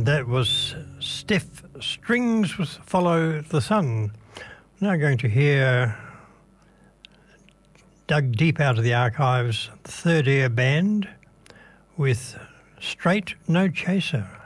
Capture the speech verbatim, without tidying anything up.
And that was Steph Strings with Follow the Sun. Now going to hear, dug deep out of the archives, the Third Ear Band with Straight No Chaser.